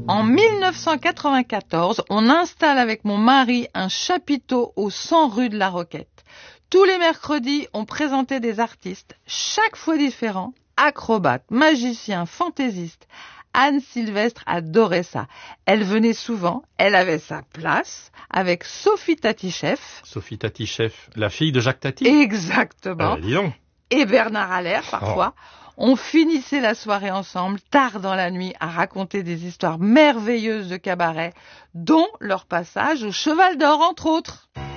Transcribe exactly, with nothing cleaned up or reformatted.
En mille neuf cent quatre-vingt-quatorze, on installe avec mon mari un chapiteau au cent rue de la Roquette. Tous les mercredis, on présentait des artistes, chaque fois différents, acrobates, magiciens, fantaisistes. Anne Sylvestre adorait ça. Elle venait souvent, elle avait sa place, avec Sophie Tati-Chef. Sophie Tati-Chef, la fille de Jacques Tati. Exactement. Euh, dis donc. Et Bernard Allaire, parfois. Oh. On finissait la soirée ensemble, tard dans la nuit, à raconter des histoires merveilleuses de cabaret, dont leur passage au Cheval d'Or, entre autres.